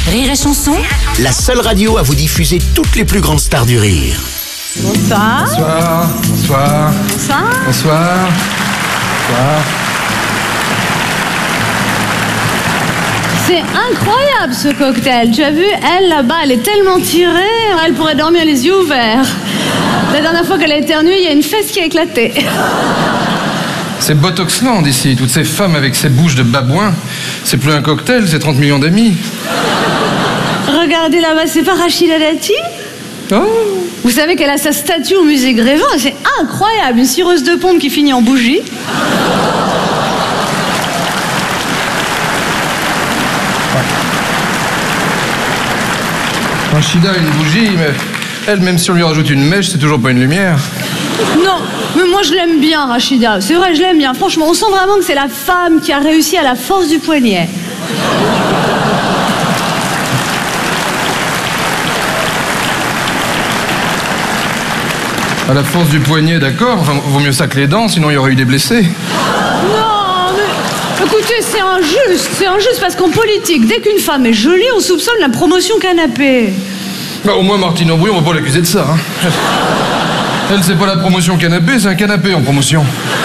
Rire et Chanson, La seule radio à vous diffuser toutes les plus grandes stars du rire. Bonsoir. Bonsoir, bonsoir, Bonsoir. bonsoir, bonsoir. C'est incroyable ce cocktail. Tu as vu, elle là-bas, elle est tellement tirée, elle pourrait dormir les yeux ouverts. La dernière fois qu'elle a éternué, il y a une fesse qui a éclaté. C'est Botoxland ici, toutes ces femmes avec ces bouches de babouin. C'est plus un cocktail, c'est 30 millions d'amis. Regardez là-bas, c'est pas Rachida Dati? Oh. Vous savez qu'elle a sa statue au musée Grévin, c'est incroyable, une cireuse de pompe qui finit en bougie. Rachida a une bougie, mais elle, même si on lui rajoute une mèche, c'est toujours pas une lumière. Non, mais moi je l'aime bien, Rachida. C'est vrai, je l'aime bien. Franchement, on sent vraiment que c'est la femme qui a réussi à la force du poignet. À la force du poignet, d'accord. Enfin, vaut mieux ça que les dents, sinon il y aurait eu des blessés. Non, mais écoutez, c'est injuste parce qu'en politique, dès qu'une femme est jolie, on soupçonne la promotion canapé. Bah, au moins, Martine Aubry, on va pas l'accuser de ça. Hein. Elle, c'est pas la promotion canapé, c'est un canapé en promotion.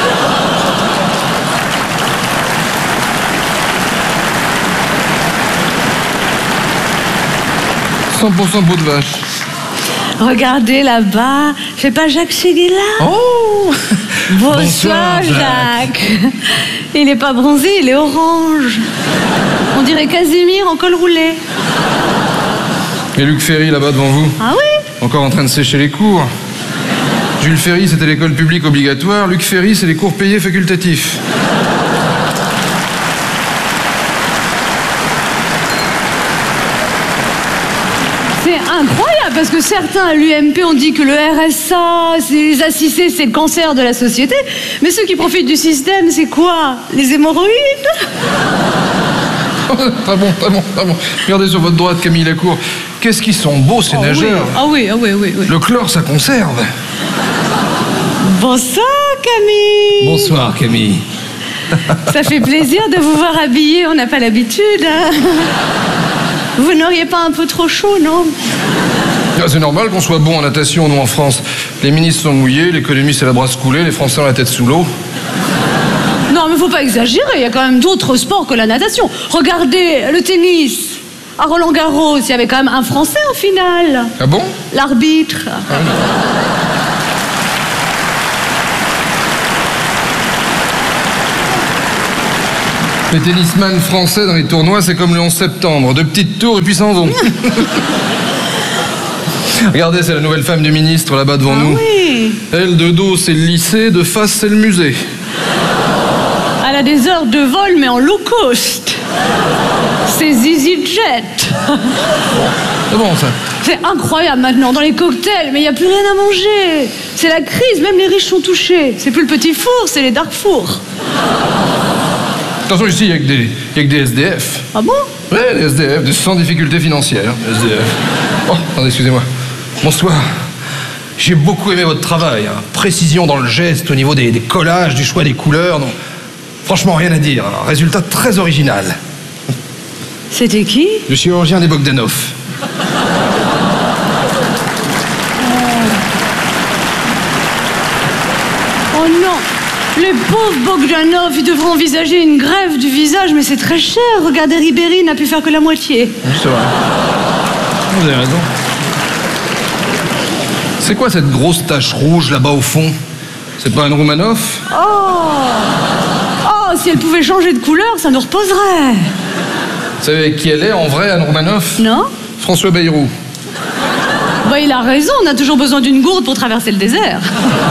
« 100% peau de vache. » Regardez là-bas, c'est pas Jacques Séguéla? Oh. Bonsoir, Jacques. Il est pas bronzé, il est orange. On dirait Casimir en col roulé. Et Luc Ferry, là-bas, devant vous. Ah oui? Encore en train de sécher les cours. Jules Ferry, c'était l'école publique obligatoire. Luc Ferry, c'est les cours payés facultatifs. C'est incroyable parce que certains à l'UMP ont dit que le RSA, les assistés, c'est le cancer de la société. Mais ceux qui profitent du système, c'est quoi? Les hémorroïdes? Très bon, très bon, très bon. Regardez sur votre droite, Camille Lacour. Qu'est-ce qu'ils sont beaux, ces nageurs. Oui. Ah oui. Le chlore, ça conserve. Bonsoir, Camille. Bonsoir, Camille. Ça fait plaisir de vous voir habillée, on n'a pas l'habitude. Hein. Vous n'auriez pas un peu trop chaud, non? Ah, c'est normal qu'on soit bon en natation, nous, en France. Les ministres sont mouillés, l'économie, c'est la brasse coulée, les Français ont la tête sous l'eau. Non, mais faut pas exagérer, il y a quand même d'autres sports que la natation. Regardez, le tennis. À Roland-Garros, il y avait quand même un Français en finale. Ah bon? L'arbitre. Les tennisman français dans les tournois, c'est comme le 11 septembre. 2 petites tours et puis s'en vont. Regardez, c'est la nouvelle femme du ministre là-bas devant nous. Oui. Elle, de dos, c'est le lycée, de face, c'est le musée. Elle a des heures de vol, mais en low cost. C'est EasyJet. C'est bon, ça. C'est incroyable maintenant, dans les cocktails, mais il n'y a plus rien à manger. C'est la crise, même les riches sont touchés. C'est plus le petit four, c'est les dark fours. Attention, ici, il y a que des SDF. Ah bon? Ouais, des SDF, des sans difficultés financières. SDF. Oh, attendez, excusez-moi. Bonsoir. J'ai beaucoup aimé votre travail. Hein. Précision dans le geste, au niveau des collages, du choix des couleurs. Non. Franchement, rien à dire. Un résultat très original. C'était qui? Le chirurgien des Bogdanov. Oh non! Les pauvres Bogdanov, ils devraient envisager une greffe du visage, mais c'est très cher. Regardez, Ribéry n'a pu faire que la moitié. C'est vrai. Vous avez raison. C'est quoi cette grosse tache rouge là-bas au fond? C'est pas un Roumanoff? Oh, si elle pouvait changer de couleur, ça nous reposerait. Vous savez qui elle est en vrai, Anne Roumanoff? Non? François Bayrou. Bah, il a raison, on a toujours besoin d'une gourde pour traverser le désert.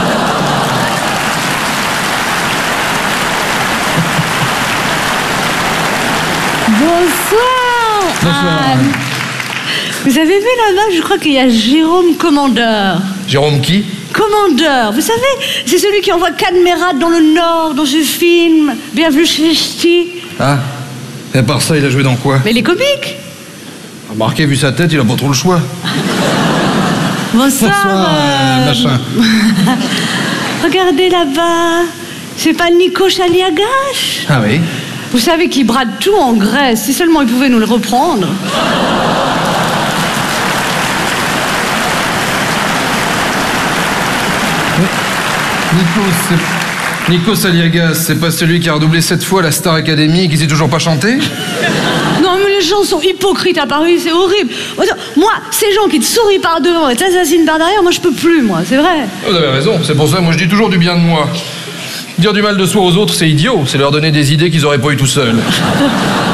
Bonsoir. Bonsoir. Anne. Vous avez vu là-bas, je crois qu'il y a Jérôme Commandeur. Jérôme qui? Commandeur, vous savez, c'est celui qui envoie Cadmerade dans le Nord, dans ce film, Bienvenue chez Ch'ti. Ah, et à part ça, il a joué dans quoi? Mais les comiques. Remarquez, vu sa tête, il a pas trop le choix. Bonsoir. Machin. Regardez là-bas, c'est pas Nico Chaliagache? Ah oui? Vous savez qu'ils bradent tout en Grèce. Si seulement ils pouvaient nous le reprendre. Nikos Aliagas, c'est pas celui qui a redoublé 7 fois la Star Academy et qui sait toujours pas chanter? Non, mais les gens sont hypocrites à Paris, c'est horrible. Moi, ces gens qui te sourient par devant et t'assassinent par derrière, moi je peux plus, moi, c'est vrai. Vous avez raison, c'est pour ça, moi je dis toujours du bien de moi. Dire du mal de soi aux autres, c'est idiot, c'est leur donner des idées qu'ils auraient pas eu tout seuls.